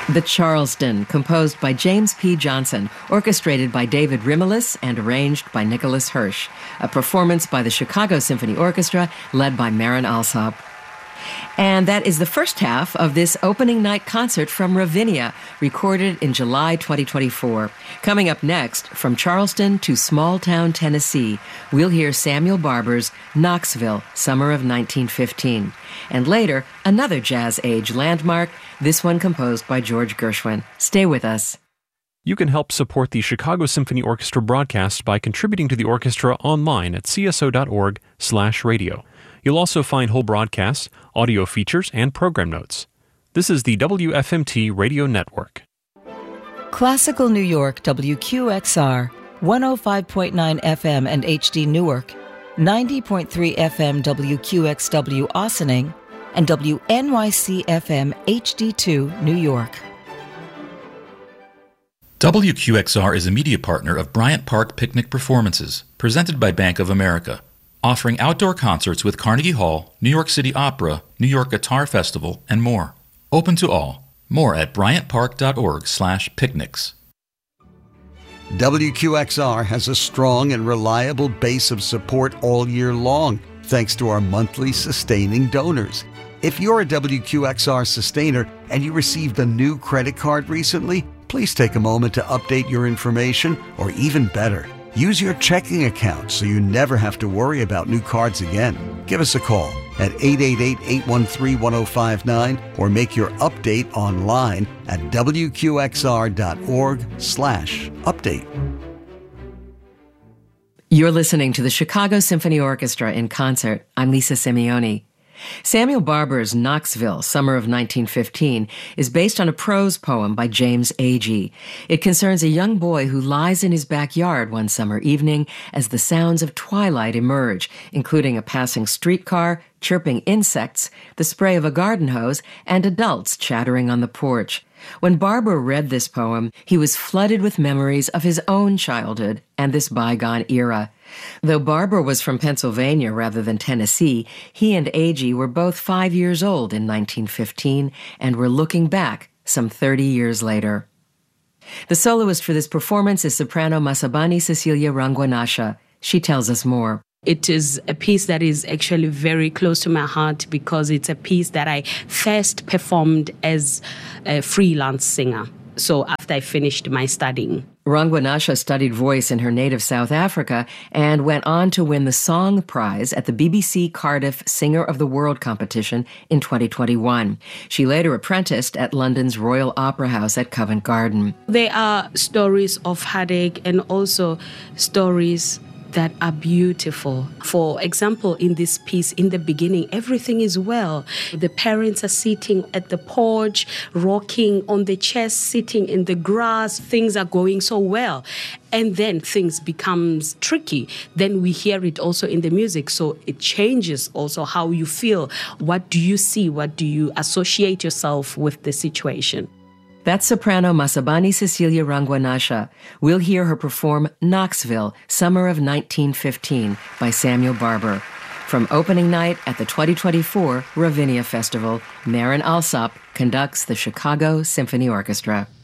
The Charleston, composed by James P. Johnson, orchestrated by David Rimmelis and arranged by Nicholas Hirsch. A performance by the Chicago Symphony Orchestra, led by Marin Alsop. And that is the first half of this opening night concert from Ravinia, recorded in July 2024. Coming up next, from Charleston to small town Tennessee, we'll hear Samuel Barber's Knoxville, Summer of 1915. And later, another Jazz Age landmark, this one composed by George Gershwin. Stay with us. You can help support the Chicago Symphony Orchestra broadcast by contributing to the orchestra online at cso.org/radio. You'll also find whole broadcasts, audio features, and program notes. This is the WFMT Radio Network. Classical New York WQXR, 105.9 FM and HD Newark, 90.3 FM WQXW Ossining, and WNYC FM HD2 New York. WQXR is a media partner of Bryant Park Picnic Performances, presented by Bank of America, offering outdoor concerts with Carnegie Hall, New York City Opera, New York Guitar Festival, and more. Open to all. More at bryantpark.org/picnics. WQXR has a strong and reliable base of support all year long, thanks to our monthly sustaining donors. If you're a WQXR sustainer and you received a new credit card recently, please take a moment to update your information, or even better, use your checking account so you never have to worry about new cards again. Give us a call at 888-813-1059 or make your update online at wqxr.org/update. You're listening to the Chicago Symphony Orchestra in concert. I'm Lisa Simeoni. Samuel Barber's Knoxville, Summer of 1915, is based on a prose poem by James Agee. It concerns a young boy who lies in his backyard one summer evening as the sounds of twilight emerge, including a passing streetcar, chirping insects, the spray of a garden hose, and adults chattering on the porch. When Barber read this poem, he was flooded with memories of his own childhood and this bygone era. Though Barber was from Pennsylvania rather than Tennessee, he and Agee were both 5 years old in 1915 and were looking back some 30 years later. The soloist for this performance is soprano Masabani Cecilia Rangwanasha. She tells us more. It is a piece that is actually very close to my heart because it's a piece that I first performed as a freelance singer. So after I finished my studying. Rangwanasha studied voice in her native South Africa and went on to win the Song Prize at the BBC Cardiff Singer of the World competition in 2021. She later apprenticed at London's Royal Opera House at Covent Garden. There are stories of heartache and also stories that are beautiful. For example, in this piece, in the beginning, everything is well. The parents are sitting at the porch, rocking on the chairs, sitting in the grass. Things are going so well. And then things becomes tricky. Then we hear it also in the music. So it changes also how you feel. What do you see? What do you associate yourself with the situation? That's soprano Masabani Cecilia Rangwanasha. We'll hear her perform Knoxville, Summer of 1915 by Samuel Barber. From opening night at the 2024 Ravinia Festival, Marin Alsop conducts the Chicago Symphony Orchestra.